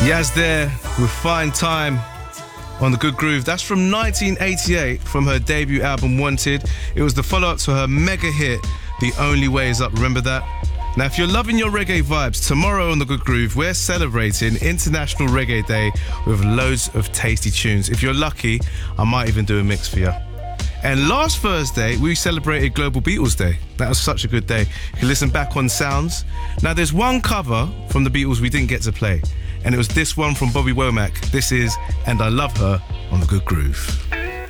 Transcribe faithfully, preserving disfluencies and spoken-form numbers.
Yaz there with Fine Time on The Good Groove. That's from nineteen eighty-eight, from her debut album Wanted. It was the follow-up to her mega hit, The Only Way Is Up. Remember that? Now, if you're loving your reggae vibes, tomorrow on The Good Groove, we're celebrating International Reggae Day with loads of tasty tunes. If you're lucky, I might even do a mix for you. And last Thursday, we celebrated Global Beatles Day. That was such a good day. You can listen back on Sounds. Now, there's one cover from the Beatles we didn't get to play, and it was this one from Bobby Womack. This is And I Love Her on The Good Groove.